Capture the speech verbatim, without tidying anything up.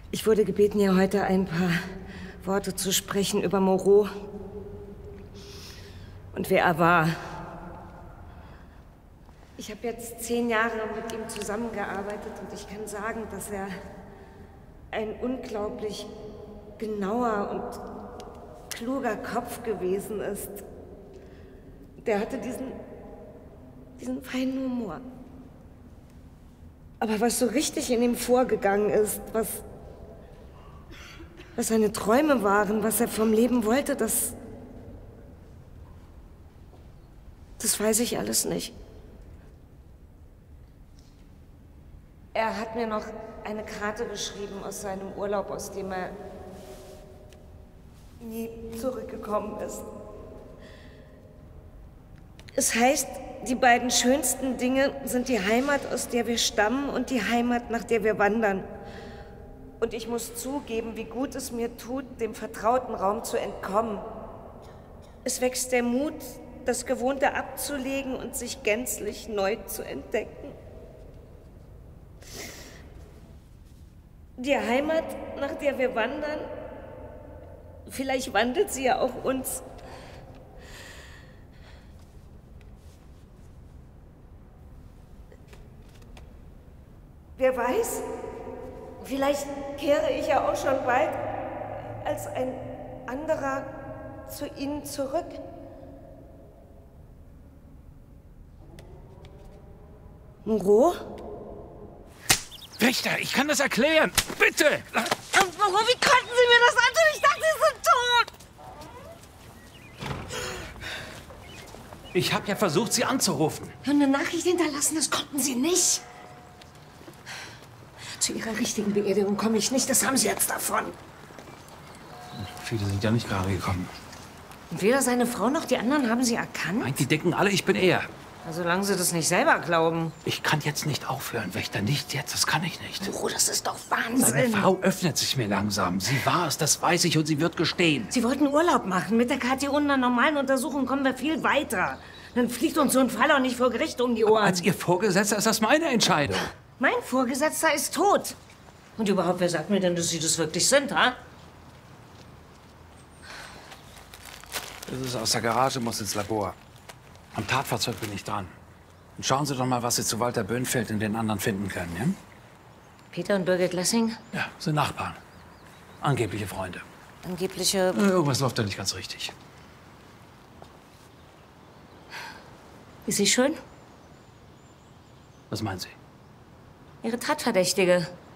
Ich wurde gebeten, hier heute ein paar Worte zu sprechen über Moreau und wer er war. Ich habe jetzt zehn Jahre mit ihm zusammengearbeitet und ich kann sagen, dass er ein unglaublich genauer und kluger Kopf gewesen ist. Der hatte diesen, diesen feinen Humor. Aber was so richtig in ihm vorgegangen ist, was, was seine Träume waren, was er vom Leben wollte, das, das weiß ich alles nicht. Er hat mir noch eine Karte geschrieben aus seinem Urlaub, aus dem er nie zurückgekommen ist. Es heißt, die beiden schönsten Dinge sind die Heimat, aus der wir stammen, und die Heimat, nach der wir wandern. Und ich muss zugeben, wie gut es mir tut, dem vertrauten Raum zu entkommen. Es wächst der Mut, das Gewohnte abzulegen und sich gänzlich neu zu entdecken. Die Heimat, nach der wir wandern, vielleicht wandelt sie ja auch uns. Wer weiß, vielleicht kehre ich ja auch schon bald als ein anderer zu Ihnen zurück. Moreau? Wächter, ich kann das erklären. Bitte! Moreau, wie konnten Sie mir das antun? Ich dachte, Sie sind tot! Ich habe ja versucht, Sie anzurufen. Und eine Nachricht hinterlassen, das konnten Sie nicht. Zu Ihrer richtigen Beerdigung komme ich nicht, das haben Sie jetzt davon. Viele sind ja nicht gerade gekommen. Und weder seine Frau noch die anderen haben Sie erkannt? Nein, die denken alle, ich bin er. Also, solange Sie das nicht selber glauben. Ich kann jetzt nicht aufhören, Wächter. Nicht jetzt, das kann ich nicht. Oh, das ist doch Wahnsinn. Seine Frau öffnet sich mir langsam. Sie war es, das weiß ich, und sie wird gestehen. Sie wollten Urlaub machen. Mit der K T U und einer normalen Untersuchung kommen wir viel weiter. Dann fliegt uns so ein Fall auch nicht vor Gericht um die Ohren. Aber als Ihr Vorgesetzter ist das meine Entscheidung. Mein Vorgesetzter ist tot. Und überhaupt, wer sagt mir denn, dass Sie das wirklich sind, ha? Das ist aus der Garage, muss ins Labor. Am Tatfahrzeug bin ich dran. Und schauen Sie doch mal, was Sie zu Walter Böhnfeld und den anderen finden können, ja? Peter und Birgit Lessing? Ja, sind Nachbarn. Angebliche Freunde. Angebliche... Äh, Irgendwas läuft da nicht ganz richtig. Ist sie schön? Was meinen Sie? Ihre Tatverdächtige.